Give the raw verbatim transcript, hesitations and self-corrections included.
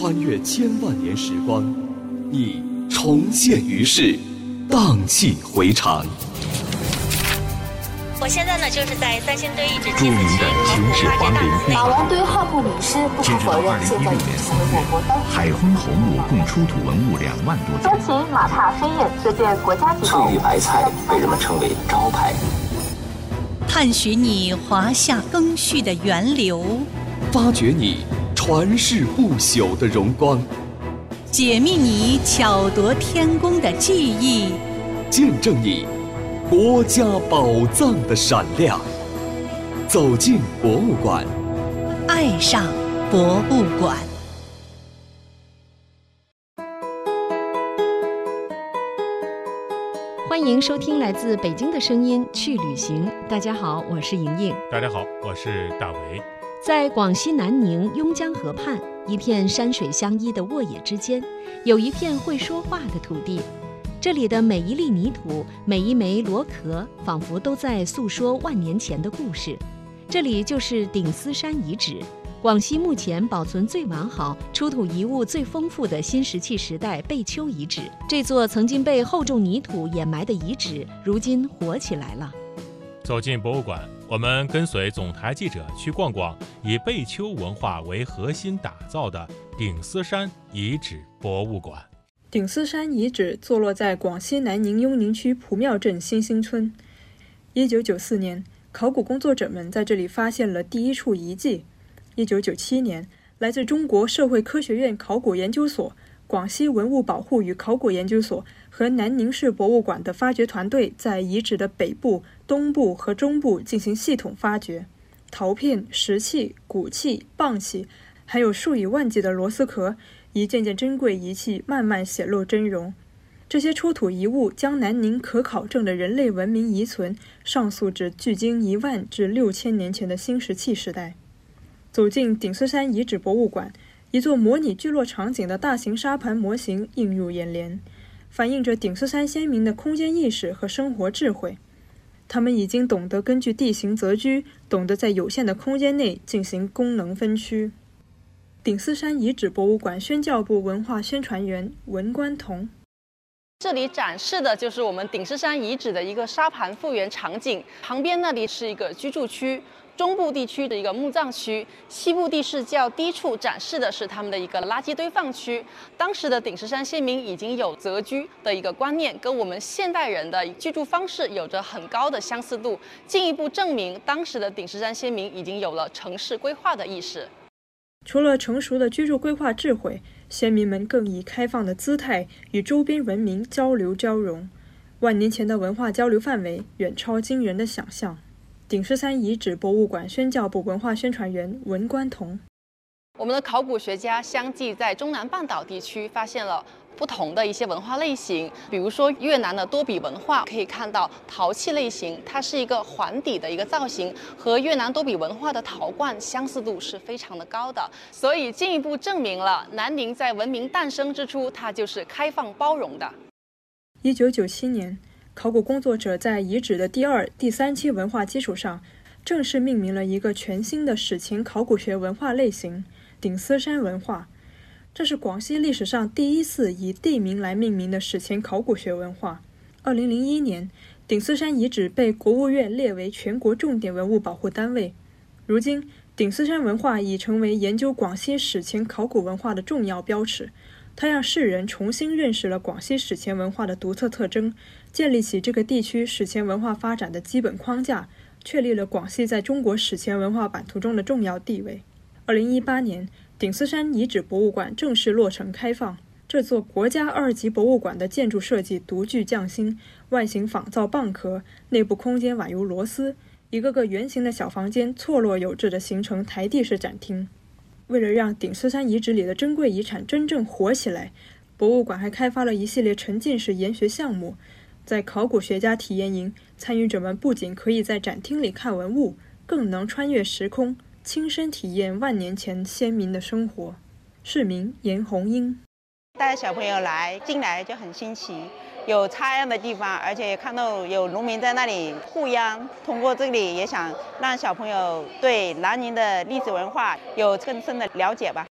穿越千万年时光，你重现于世，荡气回肠。 我现在呢，就是在三星堆遗址著名的秦始皇陵墓。 马王堆号墓名师不可否认，现在已经成为我国当海昏侯墓共出土文物两万多件。 说起马踏飞燕这件国家级翠玉白菜被人们称为招牌。 探寻你华夏更续的源流， 发掘你传世不朽的荣光， 解密你巧夺天工的技艺， 见证你国家宝藏的闪亮。走进博物馆， 爱上博物馆。 欢迎收听来自北京的声音去旅行。大家好，我是莹莹。 大家好，我是大为。 在广西南宁邕江河畔，一片山水相依的沃野之间，有一片会说话的土地。这里的每一粒泥土，每一枚螺壳，仿佛都在诉说万年前的故事。这里就是顶丝山遗址，广西目前保存最完好、出土遗物最丰富的新石器时代贝丘遗址。这座曾经被厚重泥土掩埋的遗址，如今活起来了。 走进博物馆，我们跟随总台记者去逛逛以贝丘文化为核心打造的顶丝山遗址博物馆。 顶丝山遗址坐落在广西南宁邕宁区蒲庙镇新兴村。一九九四年，考古工作者们在这里发现了第一处遗迹。一九九七年，来自中国社会科学院考古研究所、广西文物保护与考古研究所和南宁市博物馆的发掘团队在遗址的北部、东部和中部进行系统发掘，陶片、石器、骨器、蚌器，还有数以万计的螺丝壳，一件件珍贵仪器慢慢显露真容。这些出土遗物将南宁可考证的人类文明遗存上溯至距今一万至六千年前的新石器时代。走进顶丝山遗址博物馆，一座模拟聚落场景的大型沙盘模型映入眼帘，反映着顶丝山先民的空间意识和生活智慧。他们已经懂得根据地形择居，懂得在有限的空间内进行功能分区。顶丝山遗址博物馆宣教部文化宣传员文关彤。 这里展示的就是我们顶丝山遗址的一个沙盘复原场景，旁边那里是一个居住区，中部地区的一个墓葬区，西部地势较低处展示的是他们的一个垃圾堆放区。当时的顶丝山先民已经有择居的一个观念，跟我们现代人的居住方式有着很高的相似度，进一步证明当时的顶丝山先民已经有了城市规划的意识。 除了成熟的居住规划智慧，先民们更以开放的姿态与周边文明交流交融。万年前的文化交流范围远超惊人的想象。顶丝山遗址博物馆宣教部文化宣传员文关彤。 我们的考古学家相继在中南半岛地区发现了不同的一些文化类型，比如说越南的多比文化，可以看到陶器类型，它是一个环底的一个造型，和越南多比文化的陶罐相似度是非常的高的，所以进一步证明了南宁在文明诞生之初，它就是开放包容的。 一九九七年，考古工作者在遗址的第二、第三期文化基础上，正式命名了一个全新的史前考古学文化类型——顶丝山文化。这是广西历史上第一次以地名来命名的史前考古学文化。二零零一年，顶丝山遗址被国务院列为全国重点文物保护单位。如今，顶丝山文化已成为研究广西史前考古文化的重要标尺。它让世人重新认识了广西史前文化的独特特征，建立起这个地区史前文化发展的基本框架，确立了广西在中国史前文化版图中的重要地位。二零一八年，顶丝山遗址博物馆正式落成开放。这座国家二级博物馆的建筑设计独具匠心，外形仿造蚌壳，内部空间宛如螺丝，一个个圆形的小房间错落有致地形成台地式展厅。为了让顶丝山遗址里的珍贵遗产真正活起来，博物馆还开发了一系列沉浸式研学项目。在考古学家体验营，参与者们不仅可以在展厅里看文物，更能穿越时空，亲身体验万年前先民的生活。市民严红英。 带小朋友来，进来就很新奇，有插秧的地方，而且看到有农民在那里护秧。通过这里，也想让小朋友对南宁的历史文化有更深的了解吧。